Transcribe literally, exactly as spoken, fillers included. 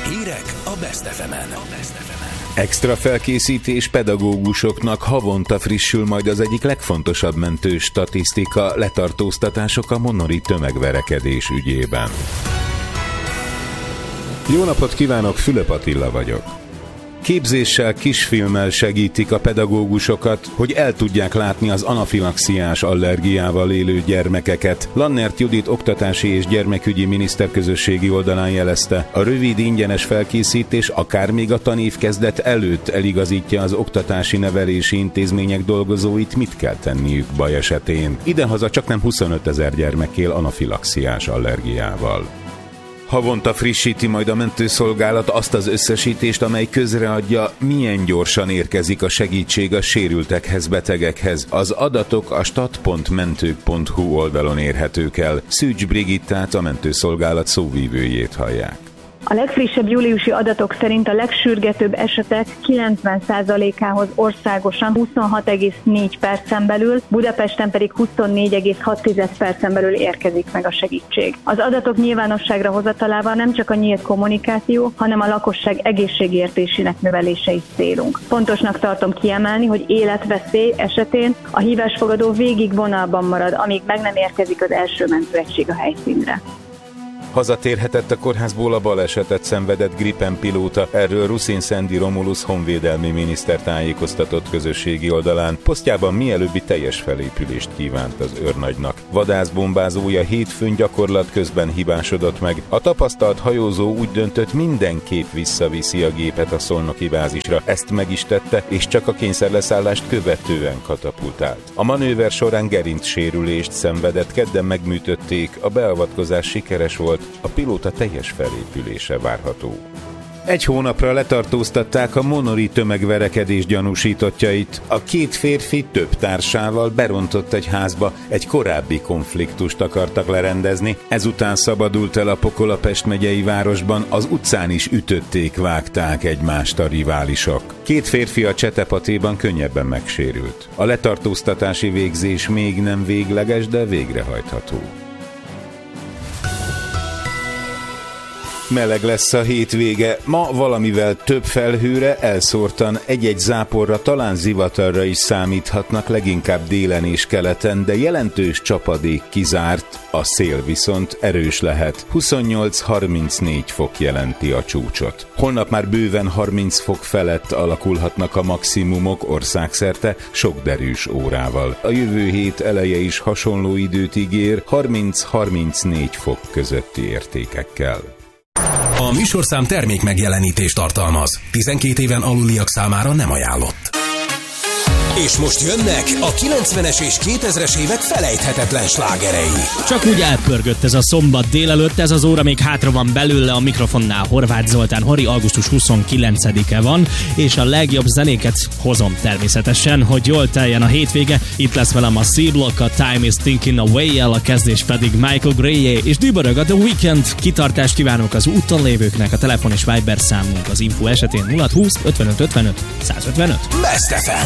Hírek a Best ef emen. Extra felkészítés pedagógusoknak, havonta frissül majd az egyik legfontosabb mentő statisztika, letartóztatások a monori tömegverekedés ügyében. Jó napot kívánok, Fülöp Attila vagyok. Képzéssel, kisfilmmel segítik a pedagógusokat, hogy el tudják látni az anafilaxiás allergiával élő gyermekeket. Lannert Judit oktatási és gyermekügyi miniszterközösségi oldalán jelezte, a rövid ingyenes felkészítés akár még a tanév kezdet előtt eligazítja az oktatási nevelési intézmények dolgozóit, mit kell tenniük baj esetén. Idehaza csaknem huszonötezer gyermek él anafilaxiás allergiával. Havonta frissíti majd a mentőszolgálat azt az összesítést, amely közreadja, milyen gyorsan érkezik a segítség a sérültekhez, betegekhez. Az adatok a stat pont mentők pont hu oldalon érhetők el. Szűcs Brigittát, a mentőszolgálat szóvívőjét hallják. A legfrissebb júliusi adatok szerint a legsürgetőbb esetek kilencven százalékához országosan huszonhat egész négy percen belül, Budapesten pedig huszonnégy egész hat percen belül érkezik meg a segítség. Az adatok nyilvánosságra hozatalával nem csak a nyílt kommunikáció, hanem a lakosság egészségértésének növelése is célunk. Fontosnak tartom kiemelni, hogy életveszély esetén a hívásfogadó végig vonalban marad, amíg meg nem érkezik az első mentőegység a helyszínre. Hazatérhetett a kórházból a balesetet szenvedett Gripen pilóta, erről Ruszin Szendi Romulus honvédelmi miniszter tájékoztatott közösségi oldalán. Posztjában mielőbbi teljes felépülést kívánt az őrnagynak. Vadászbombázója hétfőn gyakorlat közben hibásodott meg. A tapasztalt hajózó úgy döntött, mindenképp visszaviszi a gépet a szolnoki bázisra. Ezt meg is tette, és csak a kényszerleszállást követően katapultált. A manőver során gerincsérülést szenvedett, kedden megműtötték, a beavatkozás sikeres volt, a pilóta teljes felépülése várható. Egy hónapra letartóztatták a monori tömegverekedés gyanúsítottjait. A két férfi több társával berontott egy házba, egy korábbi konfliktust akartak lerendezni. Ezután szabadult el a pokol a Pest megyei városban, az utcán is ütötték, vágták egymást a riválisok. Két férfi a Csetepatéban könnyebben megsérült. A letartóztatási végzés még nem végleges, de végrehajtható. Meleg lesz a hétvége, ma valamivel több felhőre, elszórtan egy-egy záporra, talán zivatarra is számíthatnak, leginkább délen és keleten, de jelentős csapadék kizárt, a szél viszont erős lehet. huszonnyolc-harmincnégy fok jelenti a csúcsot. Holnap már bőven harminc fok felett alakulhatnak a maximumok országszerte, sok derűs órával. A jövő hét eleje is hasonló időt ígér, harminc-harmincnégy fok közötti értékekkel. A műsorszám termék megjelenítést tartalmaz. tizenkét éven aluliak számára nem ajánlott. És most jönnek a kilencvenes és kétezres évek felejthetetlen slágerei. Csak úgy elpörgött ez a szombat délelőtt, ez az óra még hátra van belőle, a mikrofonnál Horváth Zoltán Hori, augusztus huszonkilencedike van, és a legjobb zenéket hozom természetesen, hogy jól teljen a hétvége. Itt lesz velem a C-Block, a Time is Thinking Away-jel, a kezdés pedig Michael Gray-é, és dübörög a The Weeknd. Kitartást kívánok az úton lévőknek, a telefon és Viber számunk az info esetén nulla húsz ötvenöt ötvenöt százötvenöt. Best ef em.